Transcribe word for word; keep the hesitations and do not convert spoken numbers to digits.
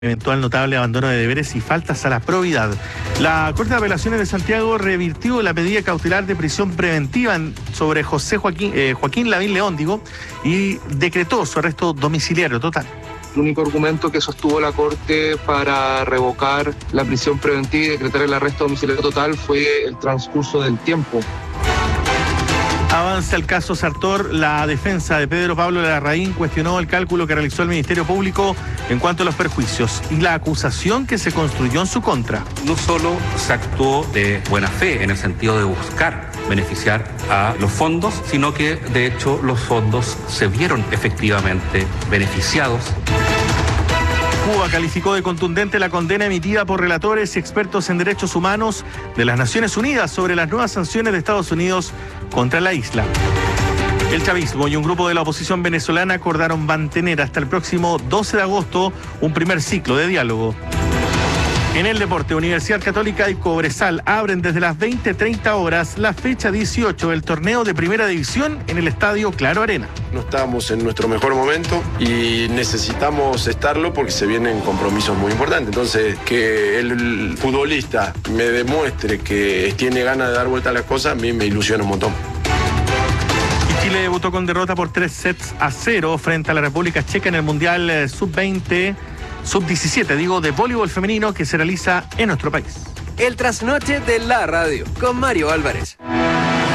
eventual notable abandono de deberes y faltas a la probidad. La Corte de Apelaciones de Santiago revirtió la medida cautelar de prisión preventiva en, sobre José Joaquín, eh, Joaquín Lavín León, digo, y decretó su arresto domiciliario total. El único argumento que sostuvo la Corte para revocar la prisión preventiva y decretar el arresto domiciliario total fue el transcurso del tiempo. Avanza el caso Sartor. La defensa de Pedro Pablo Larraín cuestionó el cálculo que realizó el Ministerio Público en cuanto a los perjuicios y la acusación que se construyó en su contra. No solo se actuó de buena fe en el sentido de buscar beneficiar a los fondos, sino que de hecho los fondos se vieron efectivamente beneficiados. Cuba calificó de contundente la condena emitida por relatores y expertos en derechos humanos de las Naciones Unidas sobre las nuevas sanciones de Estados Unidos contra la isla. El chavismo y un grupo de la oposición venezolana acordaron mantener hasta el próximo doce de agosto un primer ciclo de diálogo. En el deporte, Universidad Católica y Cobresal abren desde las veinte treinta horas la fecha dieciocho del torneo de Primera División en el Estadio Claro Arena. No estamos en nuestro mejor momento y necesitamos estarlo porque se vienen compromisos muy importantes. Entonces, que el futbolista me demuestre que tiene ganas de dar vuelta a las cosas, a mí me ilusiona un montón. Chile debutó con derrota por tres sets a cero frente a la República Checa en el Mundial sub veinte, sub diecisiete, digo, de voleibol femenino que se realiza en nuestro país. El trasnoche de la radio con Mario Álvarez.